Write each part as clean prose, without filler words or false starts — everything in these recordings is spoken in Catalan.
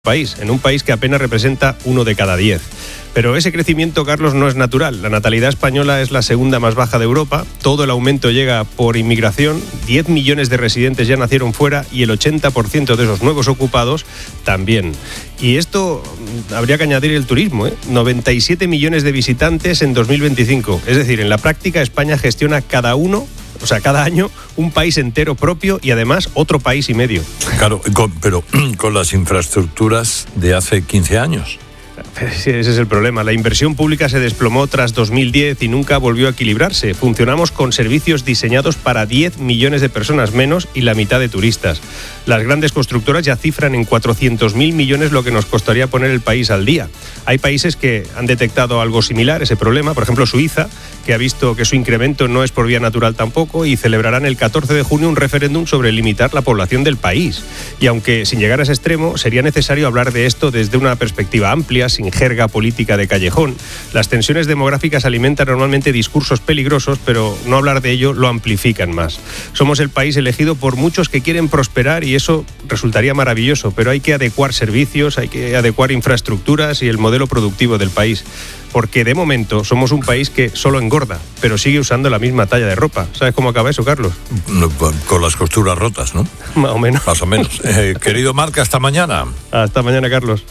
país, en un país que apenas representa 1 de cada 10. Pero ese crecimiento, Carlos, no es natural. La natalidad española es la segunda más baja de Europa. Todo el aumento llega por inmigración. 10 millones de residentes ya nacieron fuera y el 80% de esos nuevos ocupados también. Y esto habría que añadir el turismo, 97 millones de visitantes en 2025. Es decir, en la práctica España gestiona cada año un país entero propio y además otro país y medio. Claro, pero con las infraestructuras de hace 15 años. Sí, ese es el problema. La inversión pública se desplomó tras 2010 y nunca volvió a equilibrarse. Funcionamos con servicios diseñados para 10 millones de personas menos y la mitad de turistas. Las grandes constructoras ya cifran en 400.000 millones lo que nos costaría poner el país al día. Hay países que han detectado algo similar, ese problema. Por ejemplo, Suiza, que ha visto que su incremento no es por vía natural tampoco y celebrarán el 14 de junio un referéndum sobre limitar la población del país. Y aunque sin llegar a ese extremo, sería necesario hablar de esto desde una perspectiva amplia, sin jerga política de callejón. Las tensiones demográficas alimentan normalmente discursos peligrosos, pero no hablar de ello lo amplifican más. Somos el país elegido por muchos que quieren prosperar y eso resultaría maravilloso, pero hay que adecuar servicios, hay que adecuar infraestructuras y el modelo productivo del país. Porque de momento somos un país que solo engorda, pero sigue usando la misma talla de ropa. ¿Sabes cómo acaba eso, Carlos? Con las costuras rotas, ¿no? Más o menos. Más o menos. Querido Marc, hasta mañana. Hasta mañana, Carlos.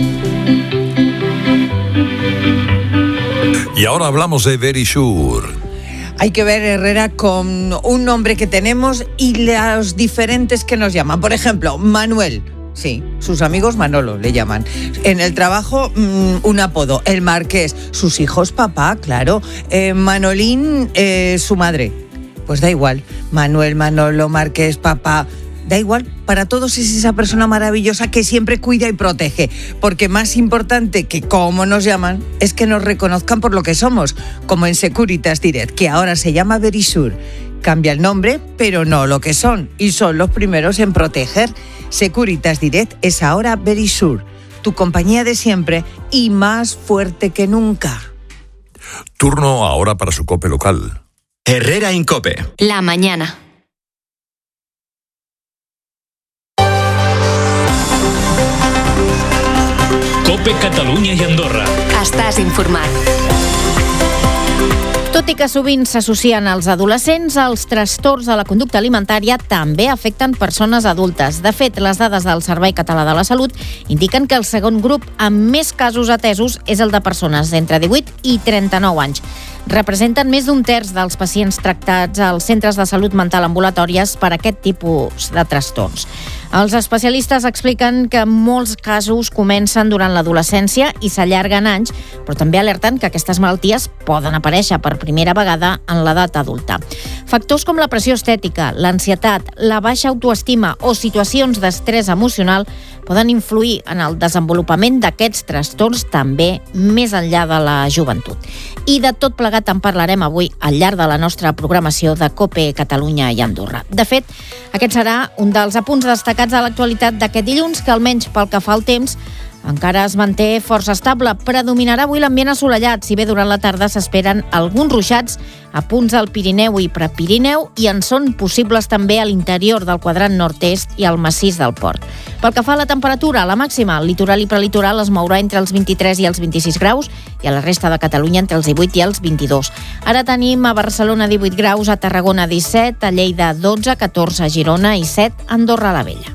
Y ahora hablamos de Verisure. Hay que ver, Herrera, con un nombre que tenemos y los diferentes que nos llaman. Por ejemplo, Manuel. Sí, sus amigos Manolo le llaman. En el trabajo, un apodo, el Marqués. Sus hijos, papá, claro. Manolín, su madre. Pues da igual. Manuel, Manolo, Marqués, papá. Da igual, para todos es esa persona maravillosa que siempre cuida y protege, porque más importante que cómo nos llaman es que nos reconozcan por lo que somos, como en Securitas Direct, que ahora se llama Verisure. Cambia el nombre, pero no lo que son, y son los primeros en proteger. Securitas Direct es ahora Verisure, tu compañía de siempre y más fuerte que nunca. Turno ahora para su COPE local. Herrera en COPE. La mañana. COPE Catalunya i Andorra. Estàs informat. Tot i que sovint s'associen als adolescents, els trastorns de la conducta alimentària també afecten persones adultes. De fet, les dades del Servei Català de la Salut indiquen que el segon grup amb més casos atesos és el de persones d'entre 18 i 39 anys. Representen més d'un terç dels pacients tractats als centres de salut mental ambulatòries per aquest tipus de trastorns. Els especialistes expliquen que molts casos comencen durant l'adolescència i s'allarguen anys, però també alerten que aquestes malalties poden aparèixer per primera vegada en l'edat adulta. Factors com la pressió estètica, l'ansietat, la baixa autoestima o situacions d'estrès emocional poden influir en el desenvolupament d'aquests trastorns també més enllà de la joventut. I de tot plegat en parlarem avui al llarg de la nostra programació de COPE Catalunya i Andorra. De fet, aquest serà un dels apunts destacats de l'actualitat d'aquest dilluns, que almenys pel que fa al temps encara es manté força estable. Predominarà avui l'ambient assolellat, si bé durant la tarda s'esperen alguns ruixats a punts del Pirineu i Prepirineu i en són possibles també a l'interior del quadrant nord-est i al massís del Port. Pel que fa a la temperatura, la màxima al litoral i prelitoral es mourà entre els 23 i els 26 graus i a la resta de Catalunya entre els 18 i els 22. Ara tenim a Barcelona 18 graus, a Tarragona 17, a Lleida 12, 14 a Girona i 7 a Andorra la Vella.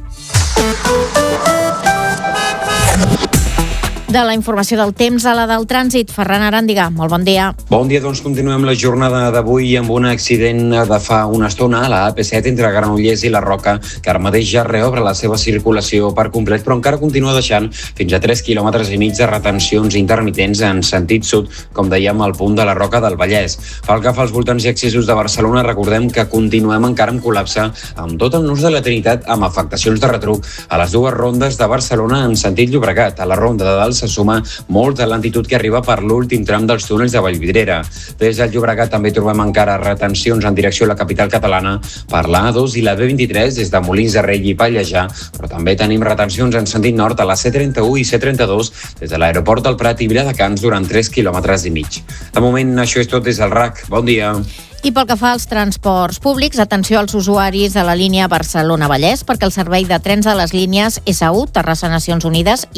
De la informació del temps a la del trànsit, Ferran Aràndiga, molt bon dia. Bon dia, doncs continuem la jornada d'avui amb un accident de fa una estona a la AP7 entre Granollers i la Roca, que ara mateix ja reobre la seva circulació per complet, però encara continua deixant fins a 3,5 quilòmetres de retencions intermitents en sentit sud, com dèiem, al punt de la Roca del Vallès. Pel que fa als voltants i accessos de Barcelona, recordem que continuem encara amb col·lapse amb tot el nus de la Trinitat, amb afectacions de retruc a les dues rondes de Barcelona en sentit Llobregat, a la ronda de Dalt se suma molt de lentitud que arriba per l'últim tram dels túnels de Vallvidrera. Des del Llobregat també trobem encara retencions en direcció a la capital catalana per la A2 i la B23 des de Molins de Rei i Pallejà, però també tenim retencions en sentit nord a la C31 i C32 des de l'aeroport del Prat i Viladecans durant 3,5 quilòmetres. De moment, això és tot des del RAC. Bon dia. I pel que fa als transports públics, atenció als usuaris de la línia Barcelona-Vallès, perquè el servei de trens de les línies S1, Terrassa-Nacions Unides